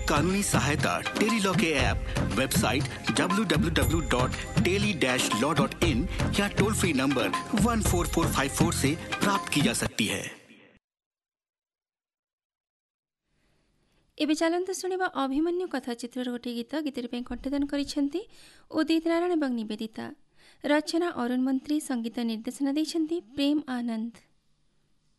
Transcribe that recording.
कानूनी सहायता टेलीलॉ के ऐप, वेबसाइट www.teli-law.in या टोल फ्री नंबर 14454 से प्राप्त की जा सकती है। एबे चलंतु सुनिबा अभिमन्यु कथाचित्र गोटे गीत गीतर पे कंठदान करिसेंती उदित नारायण एवं निवेदिता। रचना अरुण मंत्री, संगीत निर्देशना दैछंती प्रेम आनंद।